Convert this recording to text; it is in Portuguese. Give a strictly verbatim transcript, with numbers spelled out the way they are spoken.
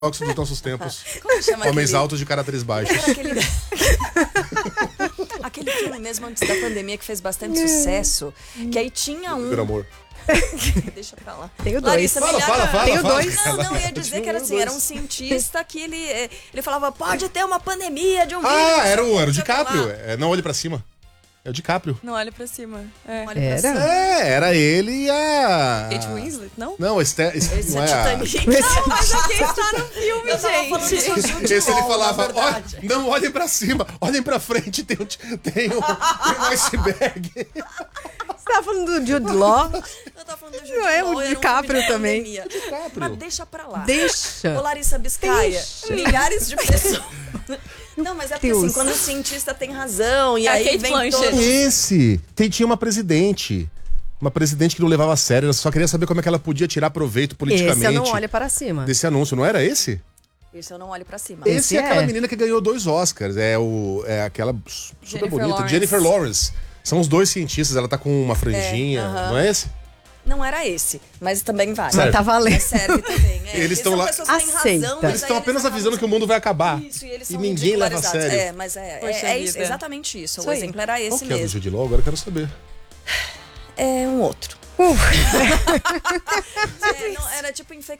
paradoxo dos nossos tempos. Como chama Homens aquele... altos de caráteres baixos. Era aquele... aquele filme mesmo antes da pandemia que fez bastante sucesso, que aí tinha um... Por amor. Deixa pra lá. Tenho dois. Larissa, Fala, Milhares- fala, fala. Tenho fala. dois. Não, não, ia dizer que era assim, era um cientista que ele, eh, ele falava, pode ter uma pandemia de um vírus. Ah, era o, era o não sei que lá. DiCaprio. É, não olhe pra cima. É o DiCaprio. Não olha pra cima. É. Olha pra Era? cima. É, era ele e a... Kate Winslet, não? Não, este... Esse não é é a... Titanic. Não, mas é quem está no filme, Eu tava falando gente. só de Jude Esse ele Law, falava, na "Olha, verdade. não olhem pra cima, olhem pra frente, tem um, tem um, tem um iceberg." Você tava falando do Jude Law? Eu tava falando do Jude Não é Law, o era um DiCaprio filme de também. pandemia. DiCaprio. Mas deixa pra lá. Deixa. Ô, Larissa Biscaia, Deixa. milhares de pessoas... Não, mas é porque assim, Deus. quando o cientista tem razão, e É a aí Kate vem Blanchett. todo... Esse, tem, tinha uma presidente. Uma presidente que não levava a sério, ela só queria saber como é que ela podia tirar proveito politicamente. Esse eu não olho para cima. Desse anúncio, não era esse? Isso eu não olho pra cima. Esse, Esse é aquela é. menina que ganhou dois Oscars. É, o, é aquela super Jennifer bonita, Lawrence. Jennifer Lawrence. São os dois cientistas, ela tá com uma franjinha, É, aham. não é esse? Não era esse, mas também vale. Sério? Mas tá valendo. Mas serve também. É. Eles estão são lá- pessoas que têm Aceita. razão, mas Eles aí estão apenas acabam avisando que o mundo vai acabar. Isso, e eles E são ninguém leva a ridicularizados. sério. É, mas é, Poxa é, é isso, vida. exatamente isso. Isso o aí. exemplo era Qual esse que é do mesmo. Jude Law? Agora eu quero saber. É um outro. É, não, era tipo